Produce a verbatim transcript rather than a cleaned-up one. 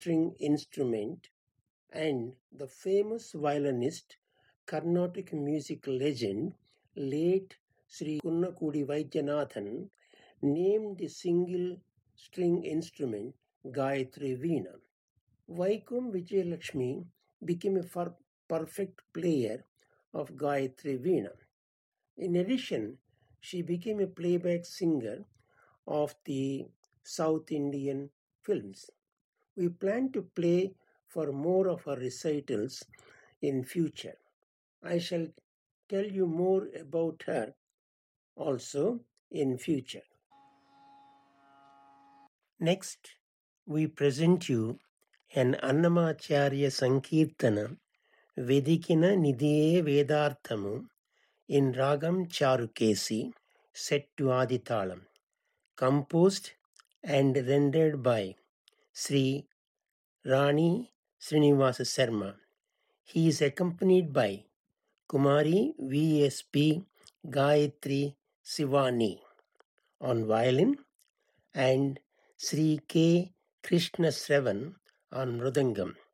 string instrument, and the famous violinist, Carnatic music legend, late Sri Kunnakudi Vaidyanathan, named the single string instrument Gayatri Veena. Vaikom Vijayalakshmi became a perfect player of Gayatri Veena. In addition, she became a playback singer of the South Indian films. We plan to play for more of her recitals in future. I shall tell you more about her also in future. Next, we present you an Annamacharya Sankirtana Vedikina Nidhiye Vedarthamu in Ragam Charukesi set to Adithalam, composed and rendered by Sri Rani Srinivasa Sarma. He is accompanied by Kumari V S P Gayatri Sivani on violin and Sri K. Krishna Sravan on mridangam.